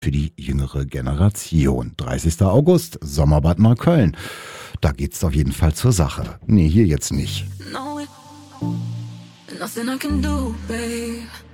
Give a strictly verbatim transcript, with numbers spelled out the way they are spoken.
für die jüngere Generation. dreißigster August, Sommerbad Neukölln. Da geht's auf jeden Fall zur Sache. Nee, hier jetzt nicht. No, nothing I can do, babe.